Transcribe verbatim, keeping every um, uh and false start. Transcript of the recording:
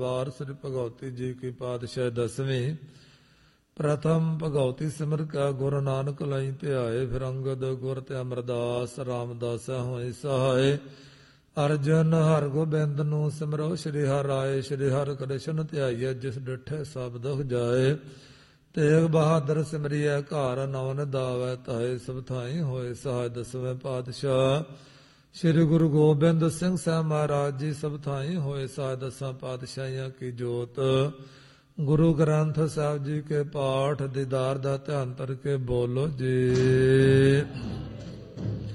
ਵਾਰ ਸ੍ਰੀ ਭਗਵਤੀ ਜੀ ਕੀ ਪਾਤਸ਼ਾਹ ਦਸਵੀਂ। ਪ੍ਰਥਮ ਭਗਵਤੀ ਸਿਮਰ ਕਾ ਗੁਰੂ ਨਾਨਕ ਲਈ ਧਿਆਏ, ਫਿਰ ਅੰਗਦ ਗੁਰ ਤੇ ਅਮਰਦਾਸ ਰਾਮਦਾਸ ਹੋਏ ਸਹਾਏ। ਅਰਜਨ ਹਰ ਗੋਬਿੰਦ ਨੂੰ ਸਿਮਰੋ, ਸ਼੍ਰੀ ਹਰਿ ਰਾਏ ਸ਼੍ਰੀ ਹਰਿ ਕ੍ਰਿਸ਼ਨ ਧਿਆਈਏ, ਜਿਸ ਡਿਠੇ ਸਭ ਦੁਖ ਜਾਏ। ਤੇਗ ਬਹਾਦਰ ਸਿਮਰਿਐ ਘਰ, ਨੌ ਨਿਦਾਵੈ ਤਾਏ, ਸਭ ਥਾਈ ਹੋਏ ਸਹਾਏ। ਦਸਵੇਂ ਪਾਤਸ਼ਾਹ ਸ਼੍ਰੀ ਗੁਰੂ ਗੋਬਿੰਦ ਸਿੰਘ ਸਾਹਿਬ ਮਹਾਰਾਜ ਜੀ ਸਭ ਥਾਈ ਹੋਏ ਸਹਾਏ। ਦਸਾਂ ਪਾਤਸ਼ਾਹੀਆਂ ਕੀ ਜੋਤ ਗੁਰੂ ਗ੍ਰੰਥ ਸਾਹਿਬ ਜੀ ਕੇ ਪਾਠ ਦੀਦਾਰ ਦਾ ਧਿਆਨ ਕਰਕੇ ਬੋਲੋ ਜੀ।